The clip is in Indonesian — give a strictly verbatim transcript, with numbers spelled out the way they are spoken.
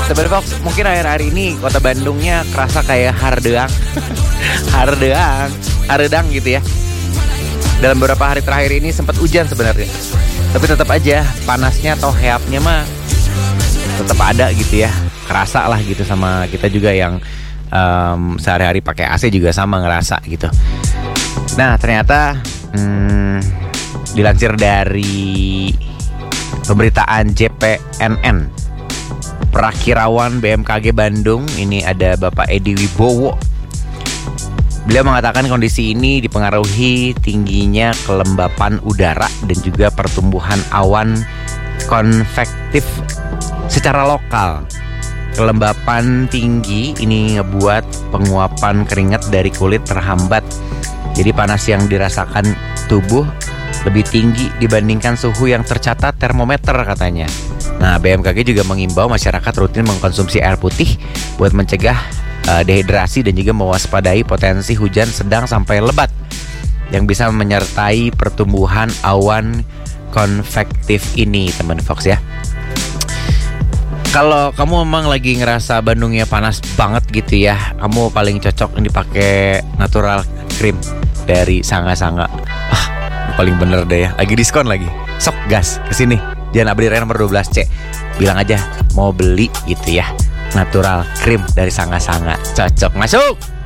Teman Fox, mungkin akhir-akhir ini kota Bandungnya kerasa kayak Hardeang. Hardeang, Hardeang gitu ya. Dalam beberapa hari terakhir ini sempat hujan sebenarnya, tapi tetap aja panasnya atau heapnya mah tetap ada gitu ya. Kerasa lah gitu sama kita juga yang um, sehari-hari pakai A C juga sama ngerasa gitu. Nah ternyata hmm, dilansir dari pemberitaan J P N N, Prakirawan B M K G Bandung, ini ada Bapak Edi Wibowo. Beliau mengatakan kondisi ini dipengaruhi tingginya kelembapan udara dan juga pertumbuhan awan konvektif secara lokal. Kelembapan tinggi ini ngebuat penguapan keringat dari kulit terhambat. Jadi panas yang dirasakan tubuh lebih tinggi dibandingkan suhu yang tercatat termometer katanya. Nah, B M K G juga mengimbau masyarakat rutin mengkonsumsi air putih buat mencegah uh, dehidrasi dan juga mewaspadai potensi hujan sedang sampai lebat yang bisa menyertai pertumbuhan awan konvektif ini, teman Fox ya. Kalau kamu memang lagi ngerasa Bandungnya panas banget gitu ya, kamu paling cocok ini pakai natural cream dari Sanga-Sanga. Ah, paling bener deh ya. Lagi diskon lagi. Sok gas kesini. Jangan Abdi Raya nomor dua belas C. Bilang aja mau beli gitu ya. Natural cream dari Sanga-Sanga. Cocok. Masuk.